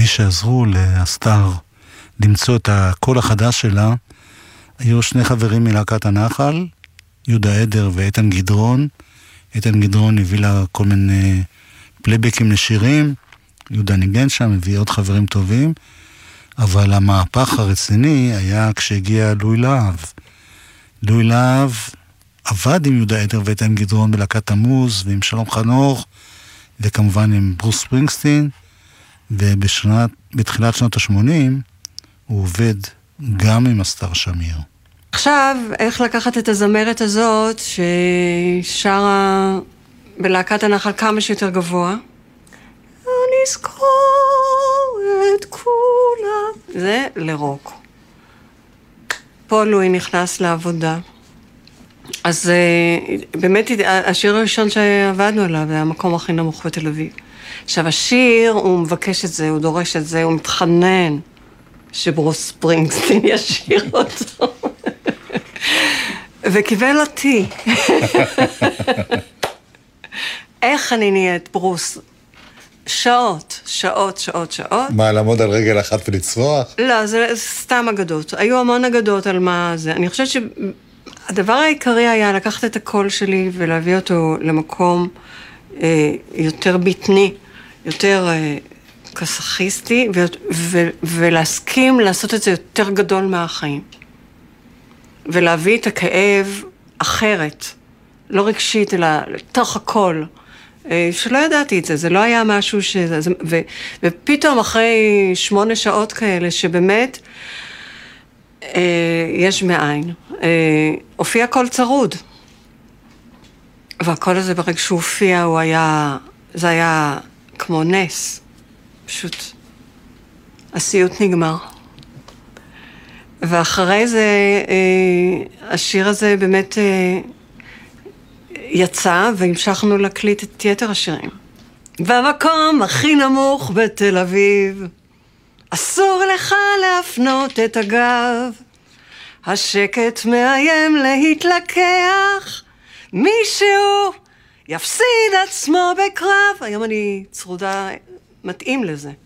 מי שעזרו להסתר למצוא את הקול החדש שלה, היו שני חברים מלהקת הנחל, יהודה עדר ואיתן גדרון. איתן גדרון הביא לה כל מיני פלייבקים לשירים, יהודה ניגן שם, הביא עוד חברים טובים, אבל המהפך הרציני היה כשהגיע לואי להב. לואי להב עבד עם יהודה עדר ואיתן גדרון בלהקת תמוז, ועם שלום חנוך, וכמובן עם ברוס ספרינגסטין, ובתחילת שנות ה-80 הוא עובד גם עם אסתר שמיר. עכשיו, איך לקחת את הזמרת הזאת ששרה בלהקת הנחל כמה שיותר גבוה? אני אזכור את כולם. זה לרוק. פה לואי נכנס לעבודה. אז באמת השיר הראשון שעבדנו עליו, זה המקום הכי נמוך בתל אביב. עכשיו השיר, הוא מבקש את זה, הוא דורש את זה, הוא מתחנן שברוס ספרינגסטין ישיר אותו. וקיבל אותי. איך אני נהיית ברוס? שעות. מה, לעמוד על רגל אחת ולצרוח? לא, זה סתם אגדות. היו המון אגדות על מה זה. אני חושבת שהדבר העיקרי היה לקחת את הקול שלי ולהביא אותו למקום יותר ביטני, יותר קסאכיסטי, ולהסכים לעשות את זה יותר גדול מהחיים. ולהביא את הכאב אחרת, לא רגשית, אלא לתוך הקול. שלא ידעתי את זה, זה לא היה משהו ופתאום אחרי 8 שעות כאלה, שבאמת יש מאין, הופיע קול צרוד. והקול הזה ברגע שהוא הופיע, זה היה כמו נס. פשוט, הסיוט נגמר. ואחרי זה, השיר הזה באמת יצא, והמשכנו להקליט את יתר השירים. במקום הכי נמוך בתל אביב, אסור לך להפנות את הגב, השקט מאיים להתלקח, מישהו יפסיד עצמו בקרב. היום אני צרודה, מתאים לזה.